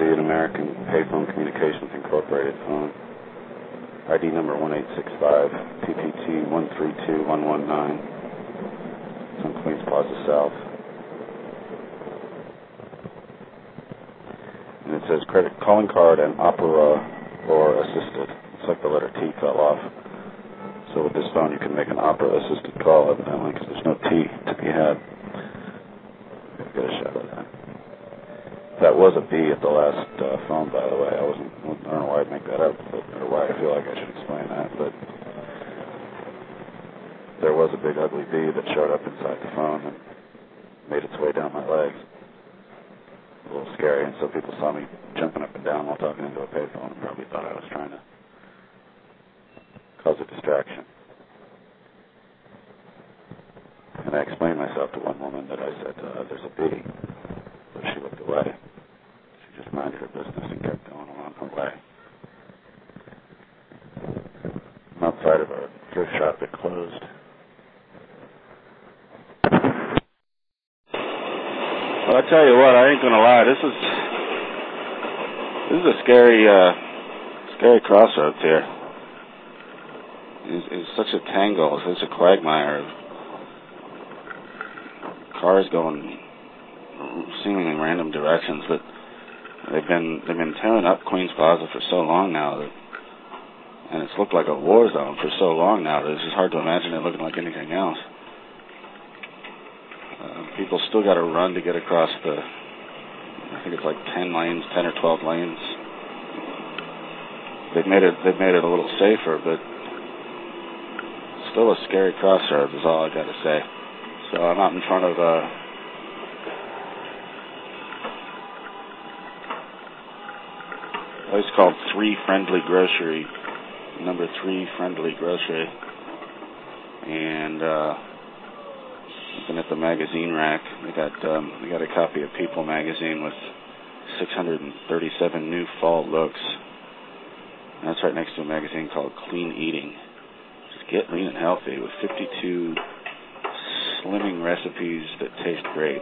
an American Payphone Communications Incorporated phone. ID number 1865, PPT 132119. It's on Queens Plaza South. And it says credit calling card and opera or assisted. It's like the letter T fell off. So with this phone you can make an opera assisted call evidently because there's no T to be had. Get a shot of that. That was a B at the last phone, by the way. I don't know why I'd make that up, or why I feel like I should explain that, but there was a big ugly B that showed up inside the phone and made its way down my legs. A little scary, and so people saw me jumping up and down while talking into a payphone and probably thought I was trying to cause a distraction. And I explained myself to one woman that I said, there's a B, but she looked away. She just minded her business and kept going along her way. I'm outside of a thrift shop that closed. Well, I tell you what, I ain't gonna lie. This is a scary crossroads here. It's such a tangle, such a quagmire of cars going seemingly random directions. But they've been tearing up Queens Plaza for so long now and it's looked like a war zone for so long now that it's just hard to imagine it looking like anything else. People still got to run to get across I think it's like 10 or 12 lanes. They've made it a little safer, but still a scary crossroads is all I got to say. So I'm out in front of a place called 3 Friendly Grocery, number 3 Friendly Grocery, and looking at the magazine rack. They got a copy of People magazine with 637 new fall looks. And that's right next to a magazine called Clean Eating. Just get lean and healthy with 52 slimming recipes that taste great.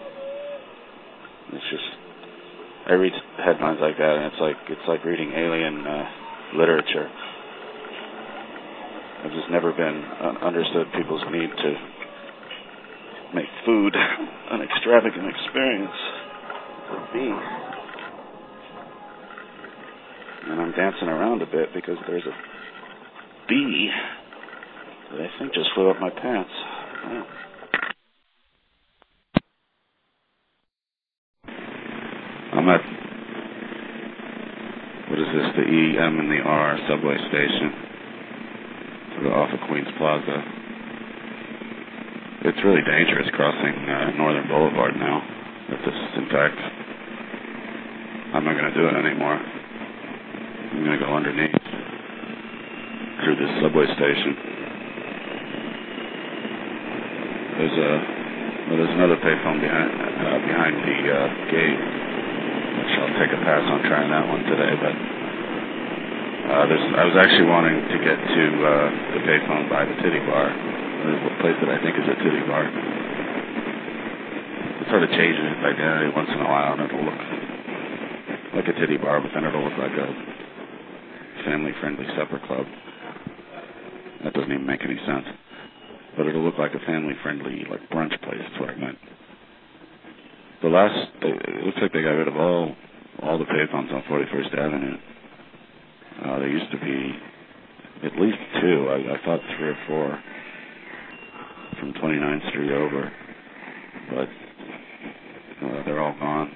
It's just, I read headlines like that, and it's like reading alien literature. I've just never been understood people's need to make food an extravagant experience for me. And I'm dancing around a bit because there's a bee that I think just flew up my pants. Yeah. I'm at, what is this, the E, M, and the R subway station off of Queens Plaza. It's really dangerous crossing Northern Boulevard now. In fact, I'm not going to do it anymore. I'm going to go underneath through this subway station. There's another payphone behind the gate, which I'll take a pass on trying that one today. But I was actually wanting to get to the payphone by the Titty Bar. There's a place that I think is a Titty Bar. It sort of changes its identity once in a while, and it'll look like a Titty Bar, but then it'll look like a family-friendly supper club. That doesn't even make any sense. But it'll look like a family-friendly, like, brunch place. That's what I meant. It looks like they got rid of all the payphones on 41st Avenue. There used to be at least 2. I thought 3 or 4 from 29th Street over, but they're all gone.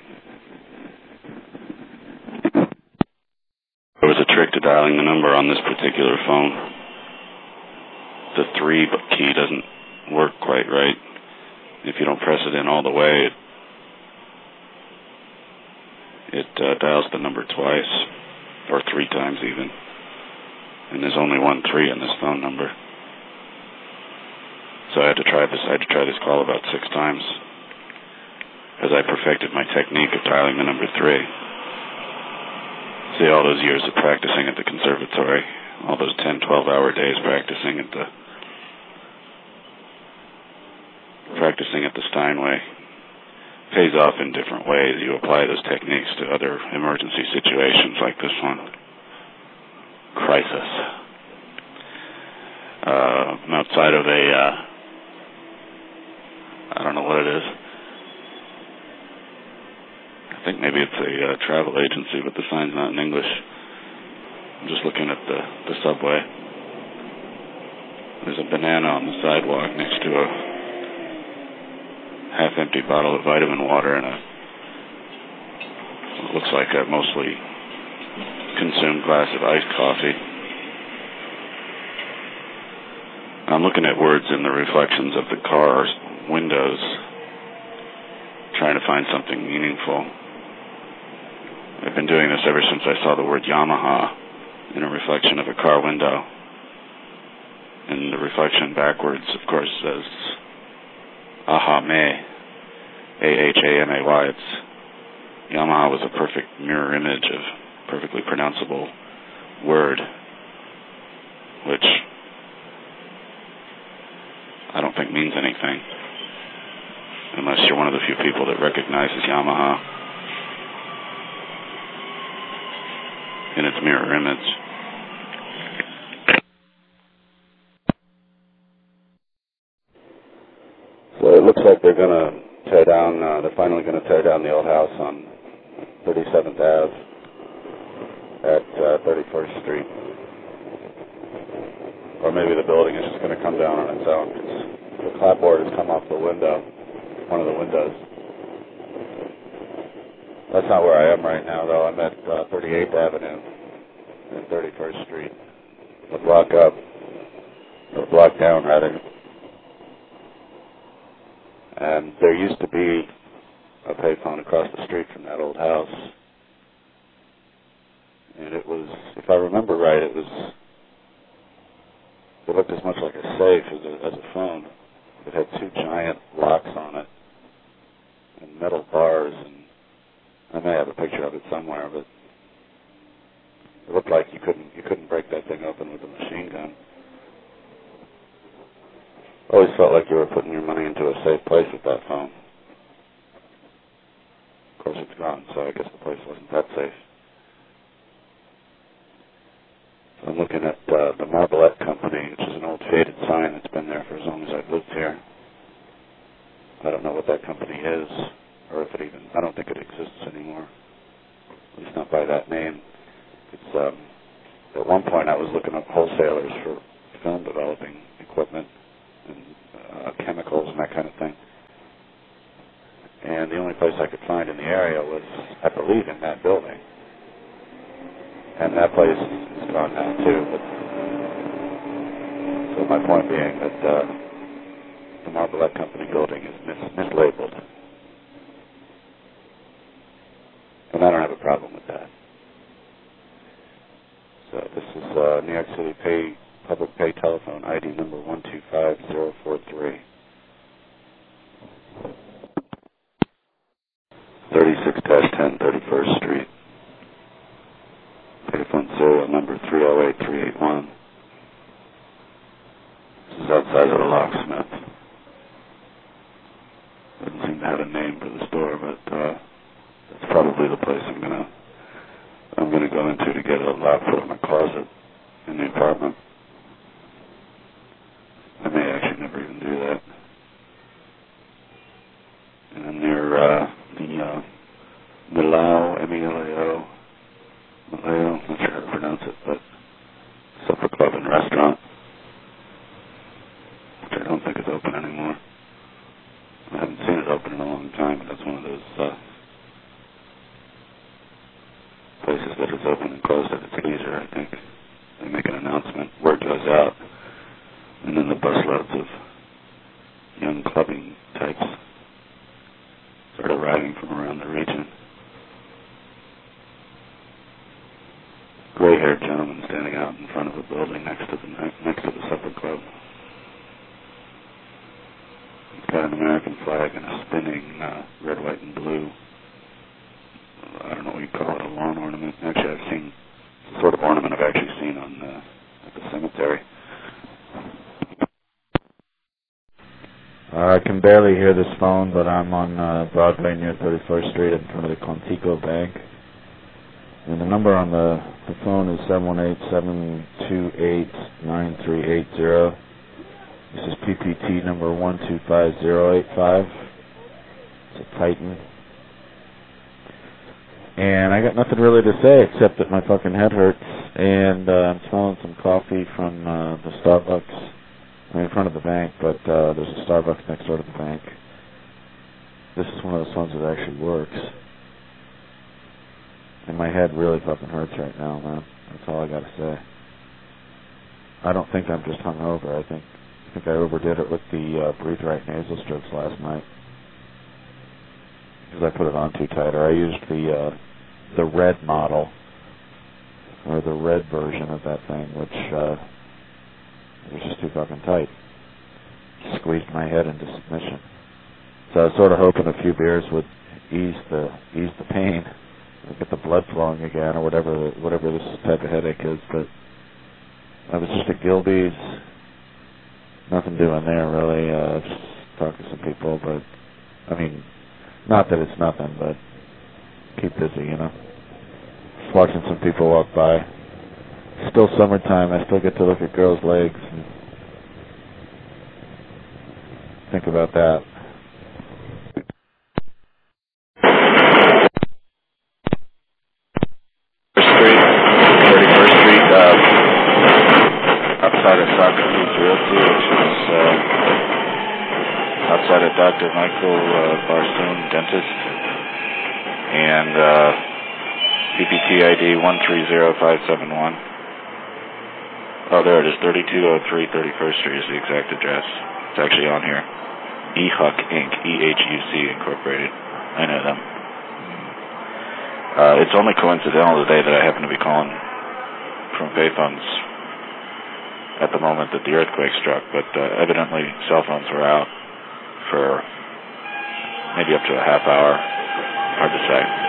There was a trick to dialing the number on this particular phone. The 3 key doesn't work quite right. If you don't press it in all the way, it dials the number twice, or 3 times even. And there's only 1 3 in this phone number. So I had to try this call about 6 times, as I perfected my technique of dialing the number 3. See, all those years of practicing at the conservatory, all those 10, 12-hour days practicing at the Steinway, pays off in different ways. You apply those techniques to other emergency situations like this one. Crisis. I'm outside of I don't know what it is. I think maybe it's a travel agency, but the sign's not in English. I'm just looking at the subway. There's a banana on the sidewalk next to a half-empty bottle of vitamin water and what looks like a mostly consumed glass of iced coffee. I'm looking at words in the reflections of the car's windows, trying to find something meaningful. I've been doing this ever since I saw the word Yamaha in a reflection of a car window. And the reflection backwards, of course, says Ahame, Ahamay. Yamaha was a perfect mirror image of perfectly pronounceable word, which I don't think means anything, unless you're one of the few people that recognizes Yamaha in its mirror image. So it looks like they're going to tear down, they're finally going to tear down the old house on 37th Ave at 31st Street. Or maybe the building is just going to come down on its own. The clapboard has come off the window, one of the windows. That's not where I am right now, though. I'm at 38th Avenue and 31st Street. A block up, or a block down, rather. And there used to be a payphone across the street from that old house. And it was, if I remember right, it looked as much like a safe as a phone. It had two giant locks on it and metal bars, and I may have a picture of it somewhere, but it looked like you couldn't break that thing open with a machine gun. Always felt like you were putting your money into a safe place with that phone. Of course, it's gone, so I guess the place wasn't that safe. So I'm looking at the Marbolette Company, which is an old faded sign that's been there for as long as I've lived here. I don't know what that company is, or if it even, I don't think it exists anymore. At least not by that name. It's, at one point I was looking up wholesalers for film developing equipment and chemicals and that kind of thing. And the only place I could find in the area was, I believe, in that building. And that place is gone now, too. But, so my point being that the Marbolette Company building is mislabeled. And I don't have a problem with that. So this is New York City Public Pay Telephone, ID number 125043. 36-10, 31st Street. Payphone serial number 308381. This is outside of the locksmith. Doesn't seem to have a name for the store, but that's probably the place I'm gonna go into to get a lock put in my closet in the apartment. I may actually never even do that. And then near the Milao, M-E-L-A-O, Maleo, not sure how to pronounce it, but supper club and restaurant, which I don't think is open anymore. I haven't seen it open in a long time, but that's one of those places that is open and closed at its leisure, I think. They make an announcement, word goes out, and then the busloads of young clubbing types start arriving from around the region. Gray-haired gentleman standing out in front of a building next to the supper club. He's got an American flag and a spinning red, white, and blue. I don't know what you call it, a lawn ornament. Actually, I've seen the sort of ornament I've actually seen at the cemetery. I can barely hear this phone, but I'm on Broadway near 31st Street in front of the Contigo Bank. And the number on the phone is 718-728-9380. This is PPT number 125085. It's a Titan. And I got nothing really to say except that my fucking head hurts, and I'm smelling some coffee from the Starbucks. I'm in front of the bank, but there's a Starbucks next door to the bank. This is one of those ones that actually works. And my head really fucking hurts right now, man. That's all I gotta say. I don't think I'm just hungover. I think I overdid it with the breathe right nasal strips last night. Because I put it on too tight. Or I used the red model, or the red version of that thing, which it was just too fucking tight. Squeezed my head into submission. So I was sort of hoping a few beers would ease the pain, or get the blood flowing again, or whatever this type of headache is. But I was just at Gilby's. Nothing doing there really. Just talking to some people, but I mean, not that it's nothing, but keep busy, you know. Just watching some people walk by. Still summertime. I still get to look at girls' legs and think about that. Outside of Socrates Realty, which is outside of Dr. Michael Barsoon, dentist, and PPT ID 130571. Oh, there it is, 3203 31st Street is the exact address. It's actually on here. EHUC Inc., EHUC Incorporated. I know them. It's only coincidental today that I happen to be calling from payphones at the moment that the earthquake struck, but evidently cell phones were out for maybe up to a half hour. Hard to say.